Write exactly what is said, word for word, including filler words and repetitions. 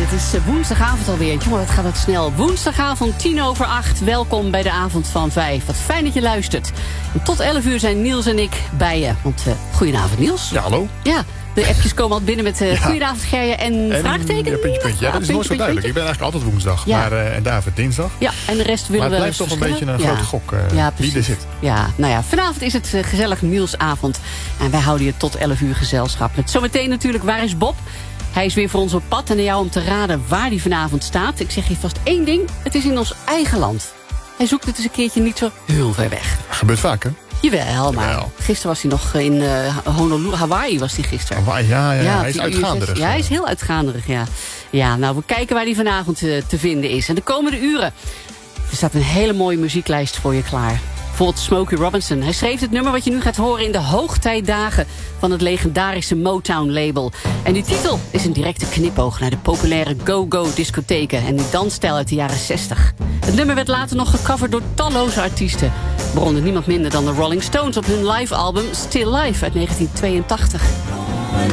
Het is woensdagavond alweer. Jongen, wat gaat het snel. Woensdagavond, tien over acht. Welkom bij de avond van vijf. Wat fijn dat je luistert. En tot elf uur zijn Niels en ik bij je. Want uh, goedenavond, Niels. Ja, hallo. Ja, de appjes komen al binnen met uh, ja. Goedenavond, Gerje en, en vraagteken. Ja, puntje, puntje. Ja, dat is nooit zo duidelijk. Ik ben eigenlijk altijd woensdag. Ja. Maar, uh, en David dinsdag. Ja, en de rest willen we... Maar het blijft toch een beetje een ja. grote gok uh, ja, wie er zit. Ja, nou ja, vanavond is het uh, gezellig Nielsavond. En wij houden je tot elf uur gezelschap. Met zometeen natuurlijk, waar is Bob? Hij is weer voor ons op pad en aan jou om te raden waar hij vanavond staat. Ik zeg je vast één ding, het is in ons eigen land. Hij zoekt het eens een keertje niet zo heel ver weg. Dat gebeurt vaak, hè? Jawel, maar Jawel. Gisteren was hij nog in uh, Honolulu, Hawaii was hij gisteren. Hawaii, ja, ja, ja, hij is U S S. uitgaanderig. Ja, hij is heel uitgaanderig, ja. Ja, nou, we kijken waar hij vanavond uh, te vinden is. En de komende uren, er staat een hele mooie muzieklijst voor je klaar. Bijvoorbeeld Smokey Robinson. Hij schreef het nummer wat je nu gaat horen in de hoogtijdagen van het legendarische Motown-label. En die titel is een directe knipoog naar de populaire go-go-discotheken en die dansstijl uit de jaren zestig. Het nummer werd later nog gecoverd door talloze artiesten. Waaronder niemand minder dan de Rolling Stones op hun live-album Still Life uit negentien tweeëntachtig.